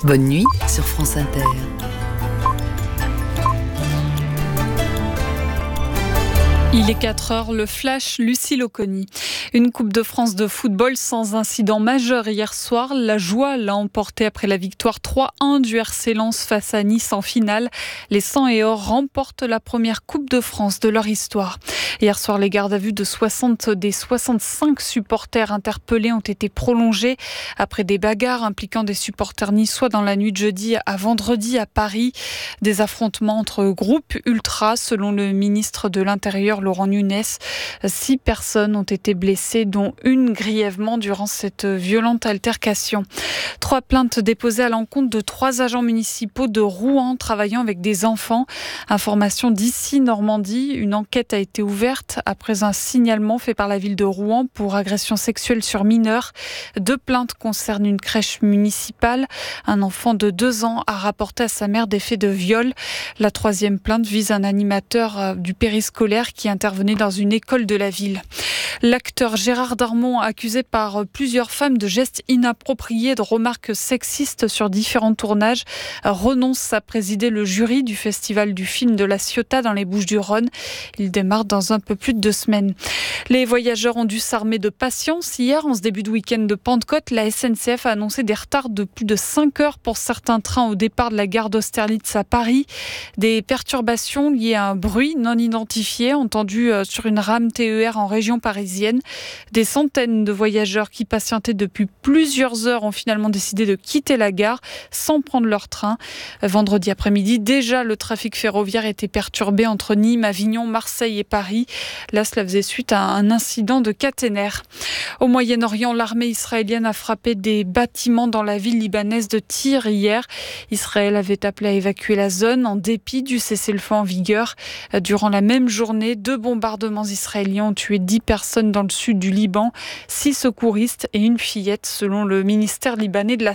Bonne nuit sur France Inter. Il est 4h, le flash, Lucille Oconi. Une Coupe de France de football sans incident majeur hier soir. La joie l'a emporté après la victoire 3-1 du RC Lens face à Nice en finale. Les 100 et or remportent la première Coupe de France de leur histoire. Hier soir, les gardes à vue de 60 des 65 supporters interpellés ont été prolongés après des bagarres impliquant des supporters niçois dans la nuit de jeudi à vendredi à Paris. Des affrontements entre groupes ultras, selon le ministre de l'Intérieur Laurent Nunez. 6 personnes ont été blessées, dont une grièvement durant cette violente altercation. 3 plaintes déposées à l'encontre de 3 agents municipaux de Rouen travaillant avec des enfants. Information d'ici Normandie, une enquête a été ouverte après un signalement fait par la ville de Rouen pour agression sexuelle sur mineurs. 2 plaintes concernent une crèche municipale. Un enfant de 2 ans a rapporté à sa mère des faits de viol. La 3e plainte vise un animateur du périscolaire qui intervenait dans une école de la ville. L'acteur Gérard Darmon, accusé par plusieurs femmes de gestes inappropriés et de remarques sexistes sur différents tournages, renonce à présider le jury du festival du film de la Ciotat dans les Bouches-du-Rhône. Il démarre dans un peu plus de 2 semaines. Les voyageurs ont dû s'armer de patience. Hier, en ce début de week-end de Pentecôte, la SNCF a annoncé des retards de plus de 5 heures pour certains trains au départ de la gare d'Austerlitz à Paris. Des perturbations liées à un bruit non identifié entendu sur une rame TER en région parisienne. Des centaines de voyageurs qui patientaient depuis plusieurs heures ont finalement décidé de quitter la gare sans prendre leur train. Vendredi après-midi, déjà le trafic ferroviaire était perturbé entre Nîmes, Avignon, Marseille et Paris. Là, cela faisait suite à un incident de caténaire. Au Moyen-Orient, l'armée israélienne a frappé des bâtiments dans la ville libanaise de Tyr hier. Israël avait appelé à évacuer la zone en dépit du cessez-le-feu en vigueur. Durant la même journée, 2 bombardements israéliens ont tué 10 personnes dans le sud du Liban, 6 secouristes et une fillette, selon le ministère libanais de la